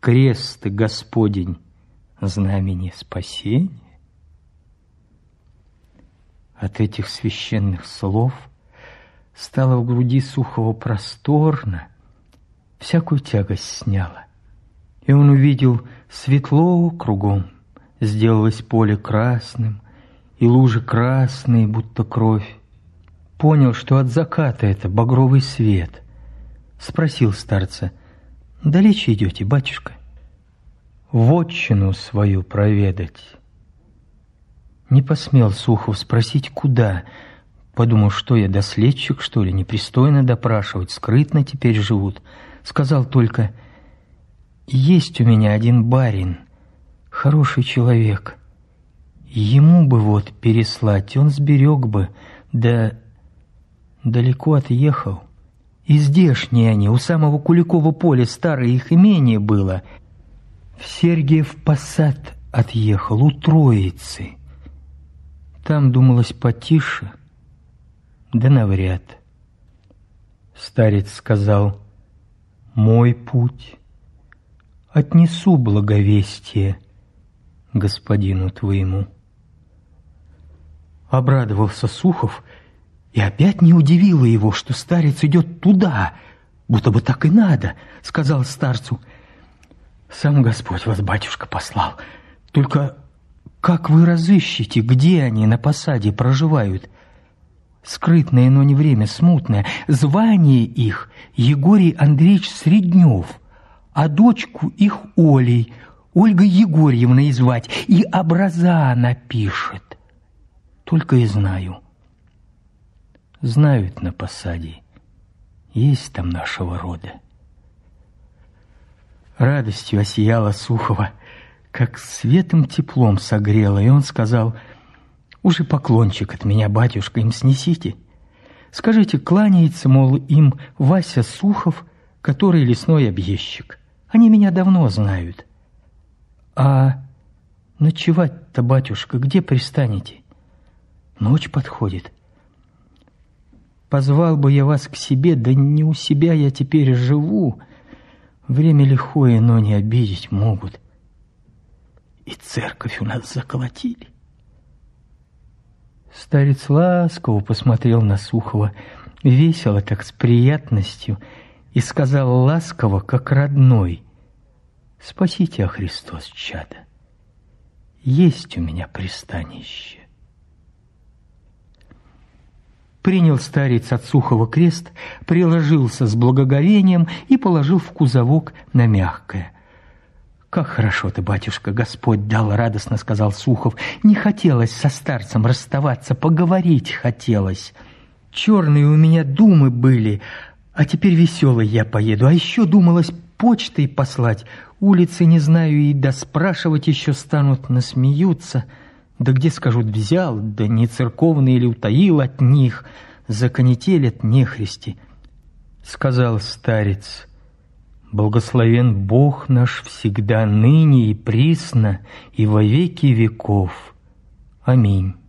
крест Господень, знамение спасения. От этих священных слов стало в груди Сухова просторно, всякую тягость сняло. И он увидел светло кругом, сделалось поле красным, и лужи красные, будто кровь. Понял, что от заката это багровый свет. Спросил старца: «Далече идете, батюшка?» «Вотчину свою проведать». Не посмел Сухов спросить, куда. Подумал, что я, доследчик, что ли, непристойно допрашивать, скрытно теперь живут. Сказал только: «Есть у меня один барин, хороший человек. Ему бы вот переслать, он сберег бы, да далеко отъехал. И здешние они, у самого Куликова поля старое их имение было. В Сергиев Посад отъехал, у Троицы. Там думалось потише, да навряд». Старец сказал: «Мой путь, отнесу благовестие господину твоему». Обрадовался Сухов, и опять не удивило его, что старец идет туда, будто бы так и надо. Сказал старцу: «Сам Господь вас, батюшка, послал. Только как вы разыщете, где они на посаде проживают? Скрытное, но не время, смутное. Звание их Егорий Андреевич Среднев, а дочку их Олей, Ольгой Егорьевной звать, и образа напишет. Только и знаю». Знают на посаде, есть там нашего рода. Радостью осияла Сухова, как светом теплом согрела, и он сказал: «Уже поклончик от меня, батюшка, им снесите. Скажите, кланяется, мол, им Вася Сухов, который лесной объездчик. Они меня давно знают. А ночевать-то, батюшка, где пристанете? Ночь подходит. Позвал бы я вас к себе, да не у себя я теперь живу. Время лихое, но не обидеть могут. И церковь у нас заколотили». Старец ласково посмотрел на Сухова, весело так, с приятностью, и сказал ласково, как родной: «Спасите, о Христос, чадо, есть у меня пристанище». Принял старец от Сухова крест, приложился с благоговением и положил в кузовок на мягкое. «Как хорошо ты, батюшка, Господь дал!» — радостно сказал Сухов. «Не хотелось со старцем расставаться, поговорить хотелось. Черные у меня думы были, а теперь веселый я поеду. А еще думалось почтой послать. Улицы не знаю, и доспрашивать еще станут, насмеются. Да где, скажут, взял, да не церковный или утаил от них, законетелят нехристи». Сказал старец: «Благословен Бог наш всегда, ныне и присно, и во веки веков. Аминь».